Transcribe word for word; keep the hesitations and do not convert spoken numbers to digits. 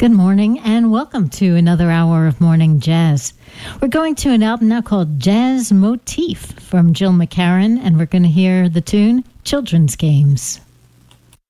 Good morning and welcome to another hour of Morning Jazz. We're going to an album now called Jazz Motif from Jill McCarran, and we're going to hear the tune Children's Games.